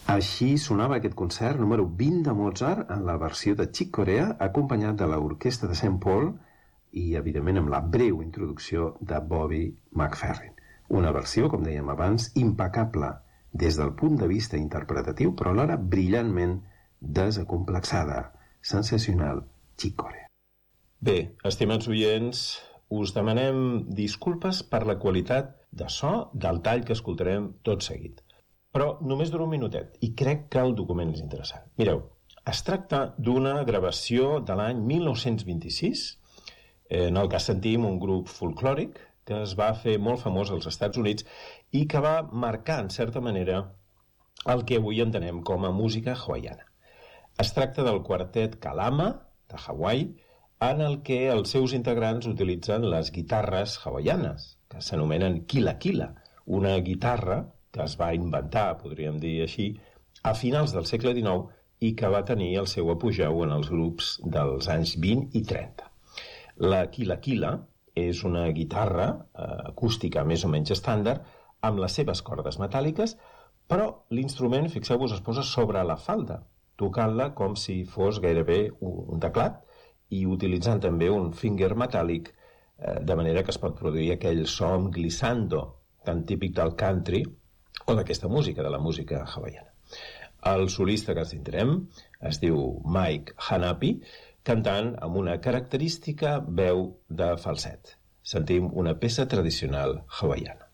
Així sonava aquest concert número 20 de Mozart en la versió de Chick Corea, acompanyat de l'orquestra de St. Paul i, evidentment, amb la breu introducció de Bobby McFerrin. Una versió, com dèiem abans, impecable des del punt de vista interpretatiu, però alhora brillantment desacomplexada, sensacional, Chick Corea. Bé, estimats oients, us demanem disculpes per la qualitat de so del tall que escoltarem tot seguit. Però només dura un minutet i crec que el document és interessant. Mireu, es tracta d'una gravació de l'any 1926 en el que sentim un grup folclòric que es va fer molt famós als Estats Units i que va marcar, en certa manera, el que avui entenem com a música hawaiana. Es tracta del quartet Kalama, de Hawaii, en el que els seus integrants utilitzen les guitarres hawaianes, que s'anomenen kila-kila, una guitarra que es va inventar, podríem dir així, a finals del segle XIX i que va tenir el seu apogeu en els grups dels anys 20 i 30. La kila-kila és una guitarra acústica més o menys estàndard amb les seves cordes metàl·liques, però l'instrument, fixeu-vos, es posa sobre la falda, tocant-la com si fos gairebé un teclat i utilitzant també un finger metàl·lic, de manera que es pot produir aquell so amb glissando tan típic del country o d'aquesta música, de la música hawaiana. El solista que ens tindrem es diu Mike Hanapi, cantant amb una característica veu de falset. Sentim una peça tradicional hawaiana.